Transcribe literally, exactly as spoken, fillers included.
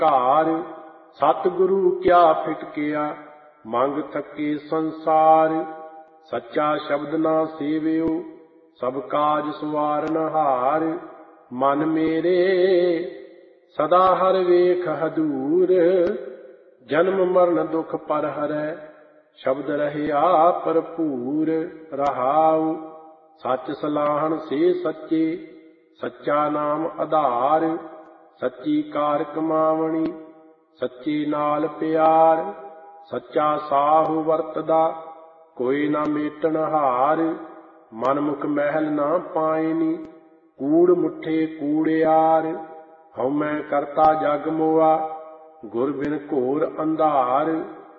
ਘਾਰ। ਸਤਿਗੁਰੂ ਕਿਆ ਫਿਟਕਿਆ ਮੰਗ ਥਕੇ ਸੰਸਾਰ। ਸੱਚਾ ਸ਼ਬਦ ਨਾ ਸੇਵਿਓ ਸਭ ਕਾਜ ਸਵਾਰਨ ਹਾਰ। ਮਨ ਮੇਰੇ ਸਦਾ ਹਰ ਵੇਖ ਹਦੂਰ। ਜਨਮ ਮਰਨ ਦੁਖ ਪਰ ਹਰੈ ਸ਼ਬਦ ਰਹਿਆ ਭਰਪੂਰ। ਰਹਾਉ ਸੱਚ ਸਲਾਹਣ ਸੇ ਸੱਚੇ ਸੱਚਾ ਨਾਮ ਆਧਾਰ। ਸੱਚੀ ਕਾਰ ਕਮਾਵਣੀ ਸੱਚੇ ਨਾਲ ਪਿਆਰ। ਸੱਚਾ ਸਾਹੁ ਵਰਤਦਾ ਕੋਈ ਨਾ ਮੇਟਣ ਹਾਰ। ਮਨਮੁਖ ਮਹਿਲ ਨਾ ਪਾਇਨੀ ਕੂੜ ਮੁੱਠੇ ਕੂੜਿਆਰ। ਹਉਮੈ ਕਰਤਾ ਜਗ ਮੋਆ ਗੁਰ ਬਿਨ ਘੋਰ ਅੰਧਾਰ।